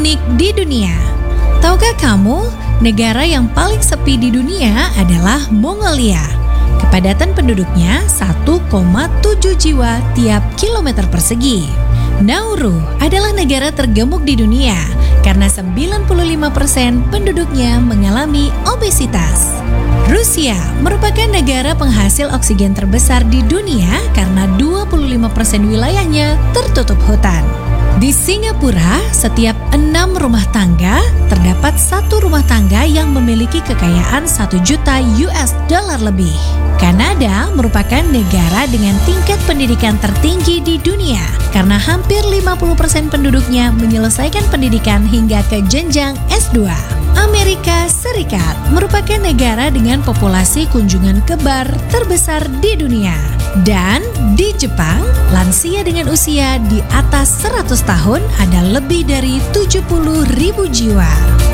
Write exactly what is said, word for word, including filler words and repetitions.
unik di dunia. Tahukah kamu, negara yang paling sepi di dunia adalah Mongolia. Kepadatan penduduknya satu koma tujuh jiwa tiap kilometer persegi. Nauru adalah negara tergemuk di dunia karena sembilan puluh lima persen penduduknya mengalami obesitas. Rusia merupakan negara penghasil oksigen terbesar di dunia karena dua puluh lima persen wilayahnya tertutup hutan. Di Singapura, setiap enam rumah tangga terdapat satu rumah tangga yang memiliki kekayaan satu juta U S dollar lebih. Kanada merupakan negara dengan tingkat pendidikan tertinggi di dunia karena hampir lima puluh persen penduduknya menyelesaikan pendidikan hingga ke jenjang S dua. Amerika Serikat merupakan negara dengan populasi kunjungan ke bar terbesar di dunia. Dan di Jepang, lansia dengan usia di atas seratus tahun ada lebih dari tujuh puluh ribu jiwa.